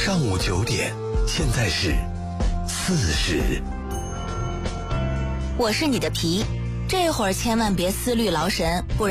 上午9点，现在是40。 我是你的皮，这会儿千万别思虑劳神，不然